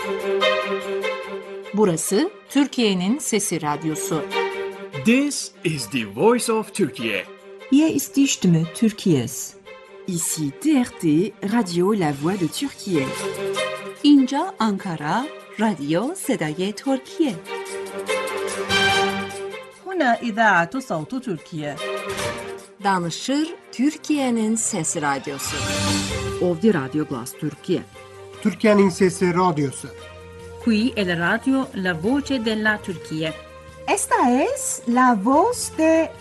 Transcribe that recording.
Burası Türkiye'nin Sesi Radyosu. This is the voice of Turkey. Hier ist die Stimme Türkiye's. Ici TRT, Radio La Voix de Türkiye. اینجا آنکارا، رادیو صدای ترکیه. هنا إذاعة صوت تركيا. Danışır Türkiye'nin Sesi Radyosu. Ovdje Radio Glas Türkiye. Türkiye'nin Sesi Radyosu. Qui è la radio La Voce della Turchia. Esta es la voz de